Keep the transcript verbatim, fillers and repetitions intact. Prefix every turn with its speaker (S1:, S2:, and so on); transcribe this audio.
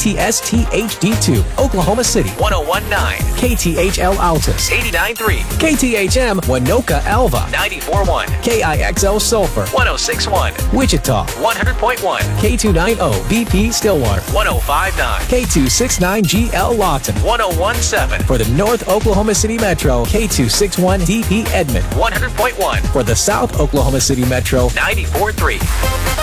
S1: T S T H D two, Oklahoma City, one oh one point nine. K T H L Altus, eighty-nine point three. K T H M Winoka Alva, ninety-four point one. K I X L Sulphur, one oh six point one. Wichita, one hundred point one. K two ninety B P Stillwater, one oh five point nine. K two sixty-nine G L Lawton, one oh one point seven. For the North Oklahoma City Metro, K two sixty-one D P Edmond, one hundred point one. For the South Oklahoma City Metro, ninety-four point three.